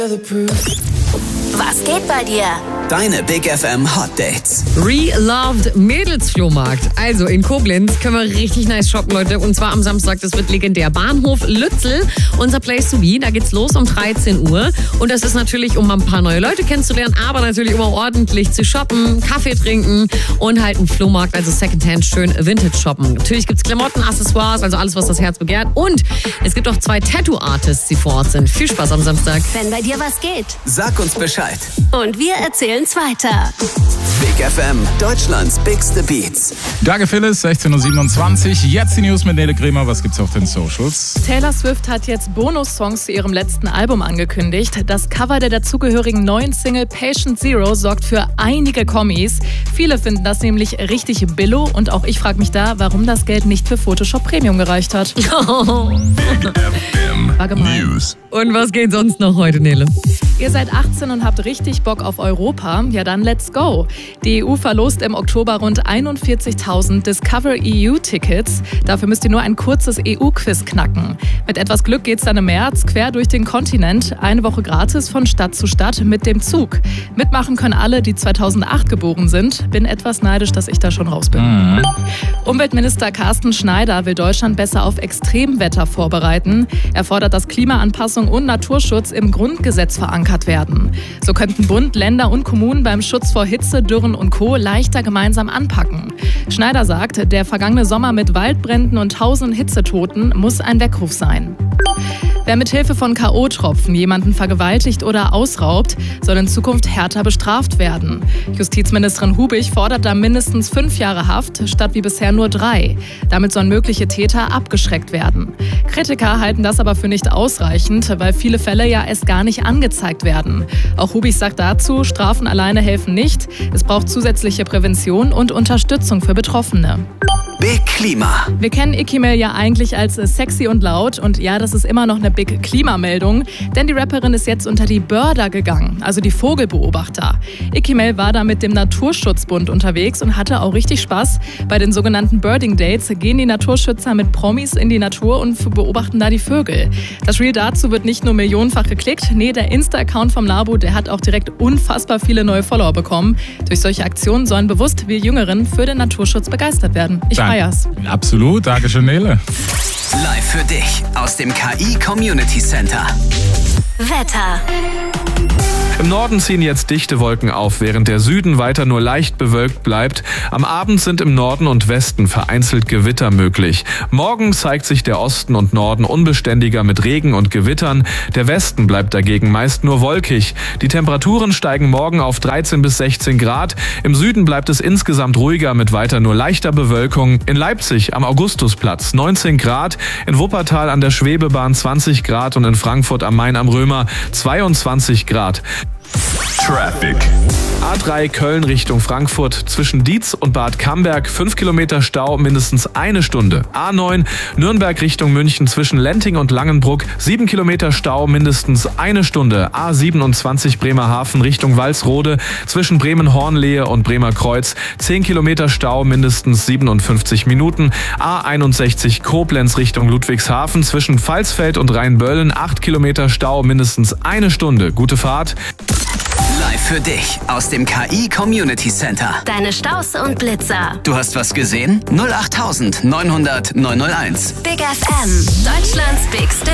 Was geht bei dir? Deine Big FM Hot Dates. Reloved Mädelsflohmarkt. Also in Koblenz können wir richtig nice shoppen, Leute. Und zwar am Samstag, das wird legendär. Bahnhof Lützel, unser Place to be. Da geht's los um 13 Uhr. Und das ist natürlich, um ein paar neue Leute kennenzulernen, aber natürlich um auch ordentlich zu shoppen, Kaffee trinken und halt einen Flohmarkt, also Secondhand, schön Vintage shoppen. Natürlich gibt's Klamotten, Accessoires, also alles, was das Herz begehrt. Und es gibt auch 2 Tattoo-Artists, die vor Ort sind. Viel Spaß am Samstag. Wenn bei dir was geht. Sag uns Bescheid. Und wir erzählen's weiter. Big FM, Deutschlands bigste Beats. Danke Phyllis, 16.27 Uhr. Jetzt die News mit Nele Kremer. Was gibt's auf den Socials? Taylor Swift hat jetzt Bonus-Songs zu ihrem letzten Album angekündigt. Das Cover der dazugehörigen neuen Single Patient Zero sorgt für einige Kommis. Viele finden das nämlich richtig billo und auch ich frage mich da, warum das Geld nicht für Photoshop Premium gereicht hat. War gemein. News. Und was geht sonst noch heute, Nele? Ihr seid 18 und habt richtig Bock auf Europa? Ja, dann let's go. Die EU verlost im Oktober rund 41.000 Discover EU-Tickets. Dafür müsst ihr nur ein kurzes EU-Quiz knacken. Mit etwas Glück geht's dann im März quer durch den Kontinent. Eine Woche gratis von Stadt zu Stadt mit dem Zug. Mitmachen können alle, die 2008 geboren sind. Bin etwas neidisch, dass ich da schon raus bin. Umweltminister Carsten Schneider will Deutschland besser auf Extremwetter vorbereiten. Er fordert, dass Klimaanpassung und Naturschutz im Grundgesetz verankert werden. So könnten Bund, Länder und Kommunen beim Schutz vor Hitze, Dürren und Co. leichter gemeinsam anpacken. Schneider sagt, der vergangene Sommer mit Waldbränden und tausenden Hitzetoten muss ein Weckruf sein. Wer mit Hilfe von K.O.-Tropfen jemanden vergewaltigt oder ausraubt, soll in Zukunft härter bestraft werden. Justizministerin Hubig fordert da mindestens 5 Jahre Haft, statt wie bisher nur 3. Damit sollen mögliche Täter abgeschreckt werden. Kritiker halten das aber für nicht ausreichend, weil viele Fälle ja erst gar nicht angezeigt werden. Auch Hubig sagt dazu, Strafen alleine helfen nicht. Es braucht zusätzliche Prävention und Unterstützung für Betroffene. Big Klima. Wir kennen Icky Mel ja eigentlich als sexy und laut und ja, das ist immer noch eine Big Klimameldung, denn die Rapperin ist jetzt unter die Birder gegangen, also die Vogelbeobachter. Icky Mel war da mit dem Naturschutzbund unterwegs und hatte auch richtig Spaß. Bei den sogenannten Birding Dates gehen die Naturschützer mit Promis in die Natur und beobachten da die Vögel. Das Reel dazu wird nicht nur millionenfach geklickt, nee, der Insta-Account vom Labo, der hat auch direkt unfassbar viele neue Follower bekommen. Durch solche Aktionen sollen bewusst wir Jüngeren für den Naturschutz begeistert werden. Ich feier's. Absolut, danke schön, Nele. Live für dich aus dem KI Community Center. Wetter. Im Norden ziehen jetzt dichte Wolken auf, während der Süden weiter nur leicht bewölkt bleibt. Am Abend sind im Norden und Westen vereinzelt Gewitter möglich. Morgen zeigt sich der Osten und Norden unbeständiger mit Regen und Gewittern. Der Westen bleibt dagegen meist nur wolkig. Die Temperaturen steigen morgen auf 13 bis 16 Grad. Im Süden bleibt es insgesamt ruhiger mit weiter nur leichter Bewölkung. In Leipzig am Augustusplatz 19 Grad, in Wuppertal an der Schwebebahn 20 Grad und in Frankfurt am Main am Römer 22 Grad. Traffic. A3 Köln Richtung Frankfurt zwischen Dietz und Bad Camberg 5 Kilometer Stau, mindestens 1 Stunde. A9 Nürnberg Richtung München zwischen Lenting und Langenbruck 7 Kilometer Stau, mindestens 1 Stunde. A27 Bremerhaven Richtung Walsrode zwischen Bremen-Hornlehe und Bremerkreuz 10 Kilometer Stau, mindestens 57 Minuten. A61 Koblenz Richtung Ludwigshafen zwischen Pfalzfeld und Rheinböllen 8 Kilometer Stau, mindestens 1 Stunde. Gute Fahrt. Live für dich aus dem KI Community Center. Deine Staus und Blitzer. Du hast was gesehen? 08900 901. Big FM. Deutschlands bigste